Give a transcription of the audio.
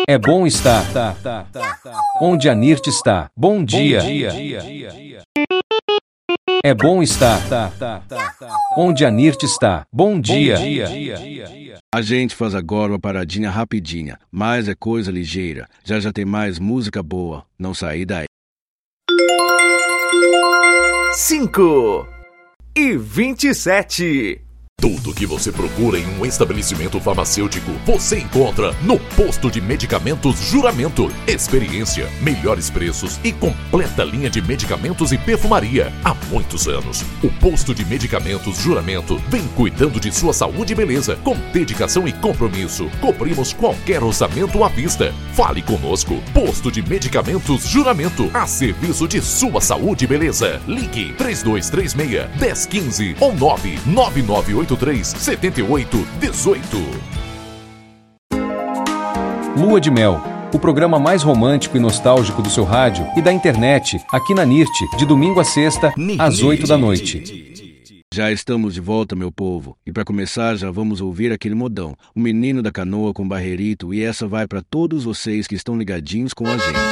É bom estar onde a NIRT está. Bom dia. É bom estar onde a NIRT está. Bom dia. A gente faz agora uma paradinha rapidinha, mas é coisa ligeira. Já tem mais música boa. Não saí daí. 5h27. Tudo que você procura em um estabelecimento farmacêutico, você encontra no Posto de Medicamentos Juramento. Experiência, melhores preços e completa linha de medicamentos e perfumaria. Há muitos anos, o Posto de Medicamentos Juramento vem cuidando de sua saúde e beleza. Com dedicação e compromisso, cobrimos qualquer orçamento à vista. Fale conosco. Posto de Medicamentos Juramento, a serviço de sua saúde e beleza. Ligue 3236-1015 ou 99983-7818. Lua de Mel, o programa mais romântico e nostálgico do seu rádio e da internet, aqui na NIRT, de domingo a sexta, às 8 da noite. Já estamos de volta, meu povo. E para começar, já vamos ouvir aquele modão. O menino da canoa com barreirito, e essa vai para todos vocês que estão ligadinhos com a gente.